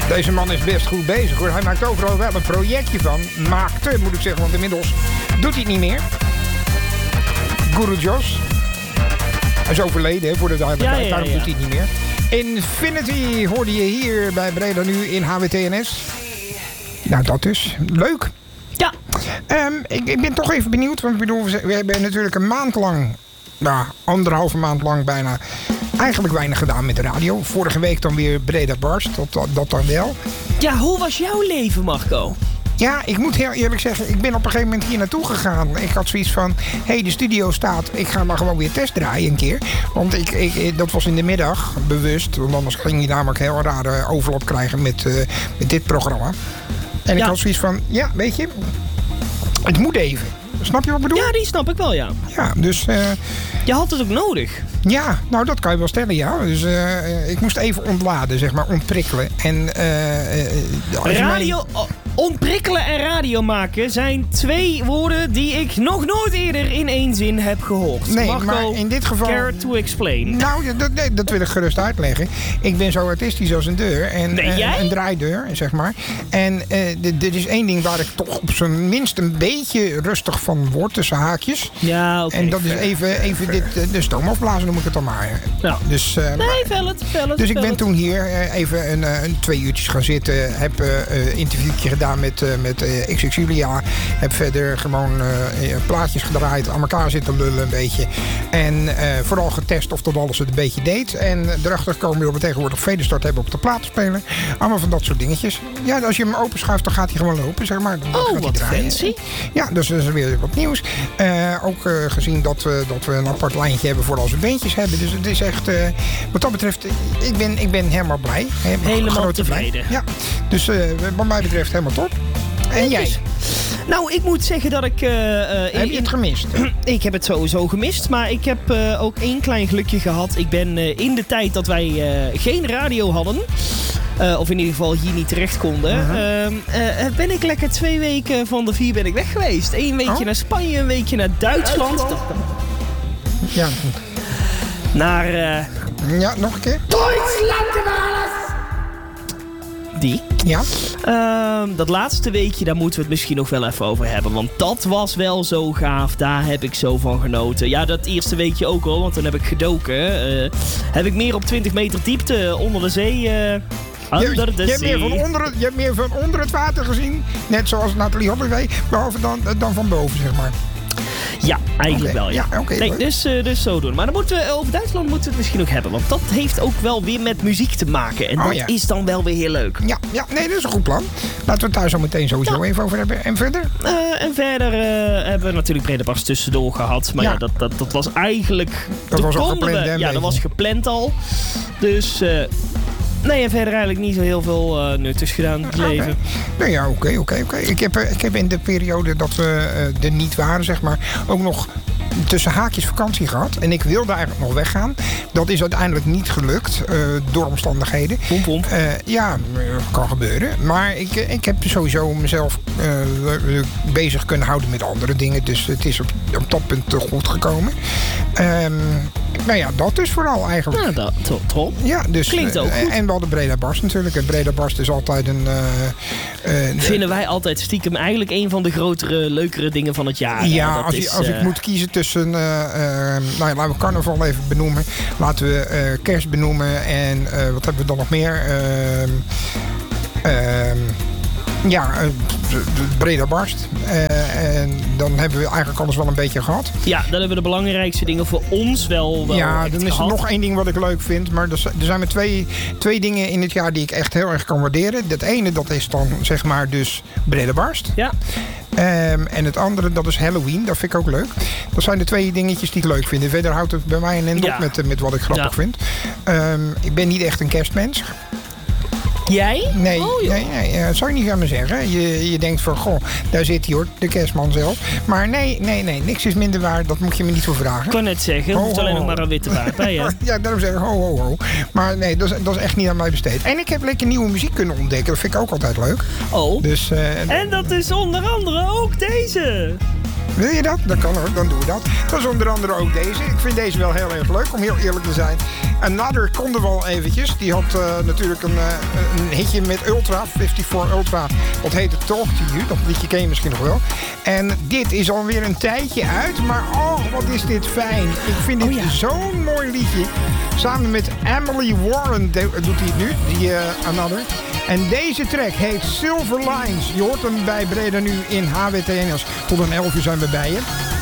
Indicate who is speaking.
Speaker 1: Deze man is best goed bezig hoor. Hij maakt overal wel een projectje van. Maakte, moet ik zeggen, want inmiddels doet hij het niet meer. Guru Jos. Hij is overleden, hè, voor de duidelijkheid. Daarom doet hij het niet meer. Infinity hoorde je hier bij Breda nu in HWTNS. Nou, dat dus. Leuk.
Speaker 2: Ja.
Speaker 1: Ik ben toch even benieuwd. Want ik bedoel, we hebben natuurlijk een maand lang... Nou, 1,5 maand lang bijna... Eigenlijk weinig gedaan met de radio. Vorige week dan weer Breda Barst. Dat dan wel.
Speaker 2: Ja, hoe was jouw leven, Marco?
Speaker 1: Ja, ik moet heel eerlijk zeggen, ik ben op een gegeven moment hier naartoe gegaan. Ik had zoiets van, de studio staat, ik ga maar gewoon weer test draaien een keer. Want dat was in de middag, bewust. Want anders ging je namelijk heel rare overlap krijgen met dit programma. En ik had zoiets van, ja, weet je, het moet even. Snap je wat ik bedoel?
Speaker 2: Ja, die snap ik wel, ja.
Speaker 1: Ja, dus...
Speaker 2: je had het ook nodig.
Speaker 1: Ja, nou dat kan je wel stellen, ja. Dus ik moest even ontladen, zeg maar, ontprikkelen. En
Speaker 2: radio... Ontprikkelen en radio maken zijn 2 woorden die ik nog nooit eerder in 1 zin heb gehoord.
Speaker 1: Nee,
Speaker 2: Marco,
Speaker 1: maar in dit geval...
Speaker 2: care to explain.
Speaker 1: Nou, dat wil ik gerust uitleggen. Ik ben zo artistisch als een deur. Een draaideur, zeg maar. En er is 1 ding waar ik toch op zijn minst een beetje rustig van word, tussen haakjes.
Speaker 2: Ja, oké.
Speaker 1: En dat is even de stoom afblazen, noem ik het dan maar.
Speaker 2: Ja.
Speaker 1: Dus,
Speaker 2: vellet.
Speaker 1: Dus ik ben toen hier even een 2 uurtjes gaan zitten. Heb een interviewtje gedaan met XX Julia. Heb verder gewoon plaatjes gedraaid. Aan elkaar zitten lullen een beetje. En vooral getest of dat alles het een beetje deed. En erachter komen dat we tegenwoordig Vederstart hebben op de plaat spelen. Allemaal van dat soort dingetjes. Ja, als je hem openschuift, dan gaat hij gewoon lopen, zeg maar.
Speaker 2: Dan wat fancy.
Speaker 1: Ja, dus dat is weer wat nieuws. Ook gezien dat we een apart lijntje hebben voor als we beentjes hebben. Dus het is echt, wat dat betreft, ik ben helemaal blij.
Speaker 2: Helemaal tevreden.
Speaker 1: Ja, dus wat mij betreft helemaal top. En jij?
Speaker 2: Nou, ik moet zeggen dat ik...
Speaker 1: heb je het gemist?
Speaker 2: Ik heb het sowieso gemist, maar ik heb ook 1 klein gelukje gehad. Ik ben in de tijd dat wij geen radio hadden... of in ieder geval hier niet terecht konden... ben ik lekker 2 weken van de 4 ben ik weg geweest. 1 weekje naar Spanje, 1 weekje naar Duitsland.
Speaker 1: Ja.
Speaker 2: Naar...
Speaker 1: ja, nog een keer.
Speaker 2: Duitsland en alles! Die.
Speaker 1: Ja.
Speaker 2: Dat laatste weekje, daar moeten we het misschien nog wel even over hebben. Want dat was wel zo gaaf. Daar heb ik zo van genoten. Ja, dat eerste weekje ook al, want toen heb ik gedoken. Heb ik meer op 20 meter diepte onder de zee... Je hebt meer van onder het water gezien. Net zoals Nathalie Holloway. Behalve dan van boven, zeg maar. Ja, eigenlijk wel, ja.
Speaker 1: Nee,
Speaker 2: dus zo doen. Maar dan over Duitsland moeten we het misschien ook hebben. Want dat heeft ook wel weer met muziek te maken. En dat is dan wel weer heel leuk.
Speaker 1: Ja, nee, dat is een goed plan. Laten we het daar zo meteen sowieso even over hebben. En verder?
Speaker 2: En verder hebben we natuurlijk Breda Barst tussendoor gehad. Maar dat was eigenlijk...
Speaker 1: Dat was al gepland,
Speaker 2: dat was gepland al. Dus... nee, en verder eigenlijk niet zo heel veel nuttigs gedaan in het leven.
Speaker 1: Nou ja, oké. Ik heb in de periode dat we er niet waren, zeg maar, ook nog tussen haakjes vakantie gehad. En ik wilde eigenlijk nog weggaan. Dat is uiteindelijk niet gelukt door omstandigheden.
Speaker 2: Pomp.
Speaker 1: Ja, kan gebeuren. Maar ik heb sowieso mezelf bezig kunnen houden met andere dingen. Dus het is op dat punt goed gekomen. Nou ja, dat dus vooral eigenlijk.
Speaker 2: Ja, top.
Speaker 1: Ja, dus,
Speaker 2: klinkt ook goed.
Speaker 1: En we hadden Breda Barst natuurlijk. En Breda Barst is altijd
Speaker 2: vinden wij altijd stiekem eigenlijk een van de grotere, leukere dingen van het jaar.
Speaker 1: Ja, als ik moet kiezen tussen... laten we carnaval even benoemen. Laten we kerst benoemen. En wat hebben we dan nog meer? Breda Barst. En dan hebben we eigenlijk alles wel een beetje gehad.
Speaker 2: Ja, dan hebben we de belangrijkste dingen voor ons wel
Speaker 1: ja, dan is er
Speaker 2: gehad.
Speaker 1: nog 1 ding wat ik leuk vind. Maar er zijn maar twee dingen in het jaar die ik echt heel erg kan waarderen. Het ene, dat is dan zeg maar dus Breda Barst.
Speaker 2: Ja.
Speaker 1: En het andere, dat is Halloween. Dat vind ik ook leuk. Dat zijn de 2 dingetjes die ik leuk vind. En verder houdt het bij mij een end op met wat ik grappig vind. Ik ben niet echt een kerstmens.
Speaker 2: Jij?
Speaker 1: Nee, dat zou je niet gaan me zeggen. Je denkt van, goh, daar zit hij hoor, de kerstman zelf. Maar nee, niks is minder waar. Dat moet je me niet voor vragen.
Speaker 2: Ik kan net zeggen, je hoeft alleen nog maar een witte baard bij je.
Speaker 1: Ja, daarom zeg ik ho. Maar nee, dat is echt niet aan mij besteed. En ik heb lekker nieuwe muziek kunnen ontdekken. Dat vind ik ook altijd leuk.
Speaker 2: Oh,
Speaker 1: dus,
Speaker 2: en dat is onder andere ook deze.
Speaker 1: Wil je dat? Dat kan hoor, dan doen we dat. Dat is onder andere ook deze. Ik vind deze wel heel erg leuk, om heel eerlijk te zijn. Another konden we al eventjes. Die had natuurlijk een hitje met Ultra, 54 Ultra. Wat heette Talk to You. Dat liedje ken je misschien nog wel. En dit is alweer een tijdje uit. Maar wat is dit fijn. Ik vind dit zo'n mooi liedje. Samen met Emily Warren doet hij het nu, die Another. En deze track heet Silver Lines. Je hoort hem bij Breda nu in HWT1. Tot een 11 uur zijn we bij je.